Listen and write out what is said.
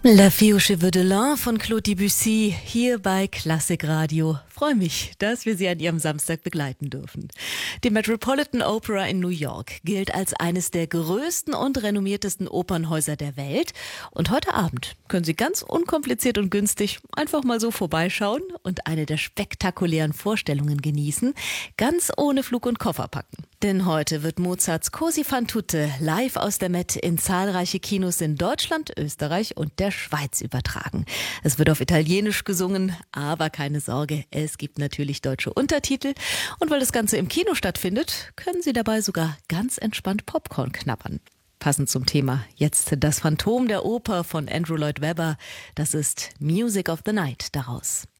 La Fille aux cheveux de lin von Claude Debussy hier bei Klassikradio. Freue mich, dass wir Sie an Ihrem Samstag begleiten dürfen. Die Metropolitan Opera in New York gilt als eines der größten und renommiertesten Opernhäuser der Welt. Und heute Abend können Sie ganz unkompliziert und günstig einfach mal so vorbeischauen und eine der spektakulären Vorstellungen genießen, ganz ohne Flug und Koffer packen. Denn heute wird Mozarts Così fan tutte live aus der Met in zahlreiche Kinos in Deutschland, Österreich und der Schweiz übertragen. Es wird auf Italienisch gesungen, aber keine Sorge, es gibt natürlich deutsche Untertitel. Und weil das Ganze im Kino stattfindet, können Sie dabei sogar ganz entspannt Popcorn knabbern. Passend zum Thema jetzt das Phantom der Oper von Andrew Lloyd Webber. Das ist Music of the Night daraus.